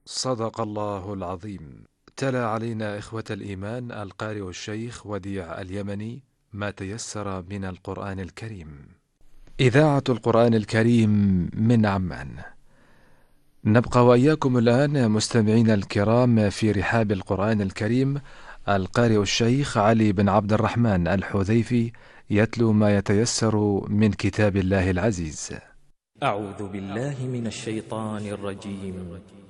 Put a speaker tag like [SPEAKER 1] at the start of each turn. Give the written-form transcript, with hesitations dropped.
[SPEAKER 1] صدق الله العظيم. تلا علينا إخوة الإيمان القارئ الشيخ وديع اليمني ما تيسر من القرآن الكريم. إذاعة القرآن الكريم من عمان. نبقى وإياكم الآن مستمعين الكرام في رحاب القرآن الكريم. القارئ الشيخ علي بن عبد الرحمن الحذيفي يتلو ما يتيسر من كتاب الله العزيز.
[SPEAKER 2] أعوذ بالله من الشيطان الرجيم.